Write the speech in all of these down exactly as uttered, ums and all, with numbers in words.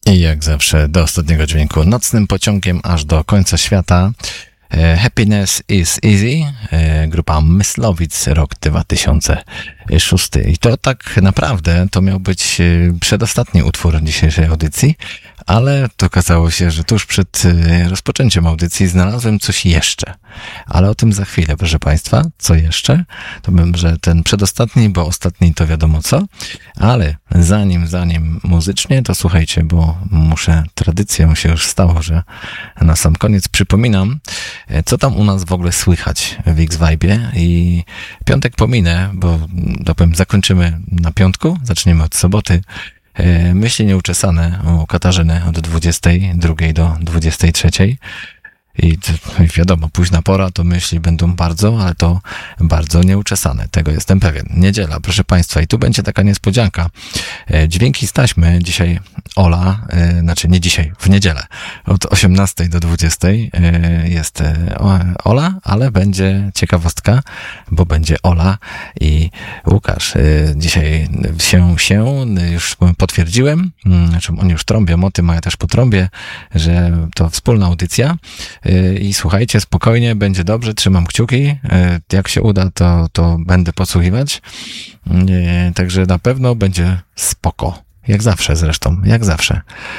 I jak zawsze do ostatniego dźwięku nocnym pociągiem aż do końca świata. Happiness is Easy, grupa Myslowic, rok dwa tysiące szósty. I to tak naprawdę to miał być przedostatni utwór dzisiejszej audycji, ale to okazało się, że tuż przed rozpoczęciem audycji znalazłem coś jeszcze. Ale o tym za chwilę, proszę Państwa. Co jeszcze? To bym, że ten przedostatni, bo ostatni to wiadomo co. Ale zanim, zanim muzycznie, to słuchajcie, bo muszę, tradycją się już stało, że na sam koniec przypominam, co tam u nas w ogóle słychać w X-Vibe. I piątek pominę, bo to powiem, zakończymy na piątku, zaczniemy od soboty. Myśli nieuczesane u Katarzyny od dwudziestej drugiej do dwudziestej trzeciej. I wiadomo, późna pora, to myśli będą bardzo, ale to bardzo nieuczesane. Tego jestem pewien. Niedziela, proszę Państwa, i tu będzie taka niespodzianka. Dźwięki z taśmy dzisiaj Ola, e, znaczy nie dzisiaj, w niedzielę, od osiemnastej do dwudziestej e, jest e, Ola, ale będzie ciekawostka, bo będzie Ola i Łukasz. E, dzisiaj się, się już potwierdziłem, znaczy oni już trąbią o tym, a ja też potrąbię, że to wspólna audycja. I słuchajcie, spokojnie, będzie dobrze, trzymam kciuki. Jak się uda, to, to będę podsłuchiwać. Także na pewno będzie spoko. Jak zawsze zresztą, jak zawsze.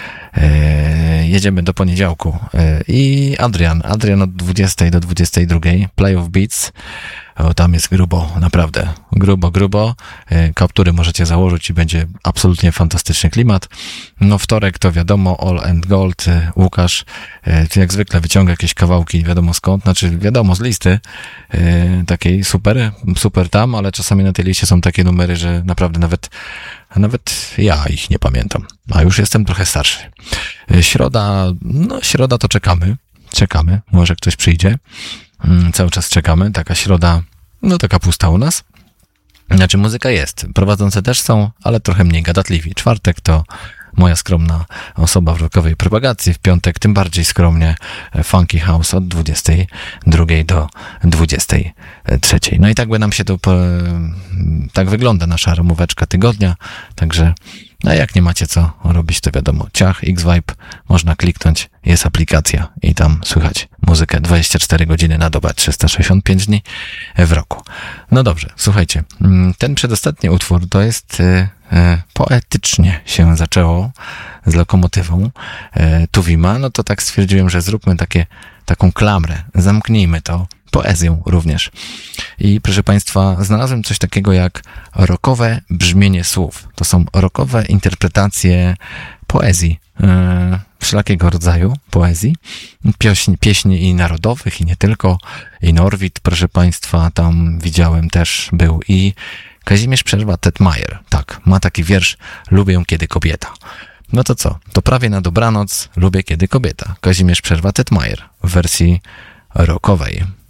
Jedziemy do poniedziałku. I Adrian, Adrian od dwudziestej do dwudziestej drugiej, Play of Beats. O, tam jest grubo, naprawdę. Grubo, grubo. Kaptury możecie założyć i będzie absolutnie fantastyczny klimat. No wtorek to wiadomo, All and Gold, Łukasz, jak zwykle wyciąga jakieś kawałki, nie wiadomo skąd, znaczy wiadomo z listy, takiej super, super tam, ale czasami na tej liście są takie numery, że naprawdę nawet, nawet ja ich nie pamiętam. A już jestem trochę starszy. Środa, no środa to czekamy, czekamy, może ktoś przyjdzie. Cały czas czekamy, taka środa, no taka pusta u nas. Znaczy muzyka jest, prowadzące też są, ale trochę mniej gadatliwi. Czwartek to moja skromna osoba w rockowej propagacji, w piątek tym bardziej skromnie Funky House od dwudziestej drugiej do dwudziestej trzeciej. No i tak by nam się to, tak wygląda nasza ramóweczka tygodnia, także a jak nie macie co robić, to wiadomo, ciach, X-Vibe, można kliknąć, jest aplikacja i tam słychać muzykę dwadzieścia cztery godziny na dobę, trzysta sześćdziesiąt pięć dni w roku. No dobrze, słuchajcie, ten przedostatni utwór to jest e, e, poetycznie się zaczęło z Lokomotywą e, Tuwima, no to tak stwierdziłem, że zróbmy takie, taką klamrę, zamknijmy to poezją również. I proszę Państwa, znalazłem coś takiego jak rockowe brzmienie słów. To są rockowe interpretacje poezji, yy, wszelakiego rodzaju poezji, pieśni, pieśni i narodowych i nie tylko, i Norwid, proszę Państwa, tam widziałem też był i Kazimierz Przerwa-Tetmajer, tak, ma taki wiersz Lubię kiedy kobieta. No to co? To prawie na dobranoc Lubię kiedy kobieta. Kazimierz Przerwa-Tetmajer w wersji rockowej.